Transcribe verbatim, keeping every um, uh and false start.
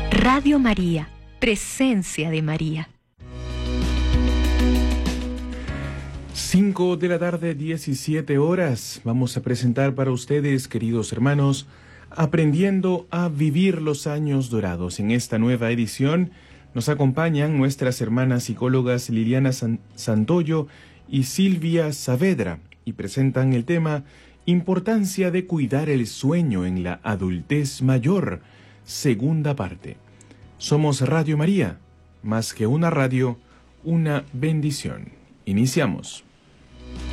Radio María, presencia de María. cinco de la tarde, diecisiete horas. Vamos a presentar para ustedes, queridos hermanos, Aprendiendo a vivir los años dorados. En esta nueva edición nos acompañan nuestras hermanas psicólogas Liliana San Santoyo y Silvia Saavedra y presentan el tema Importancia de cuidar el sueño en la adultez mayor, segunda parte. Somos Radio María, más que una radio, una bendición. Iniciamos.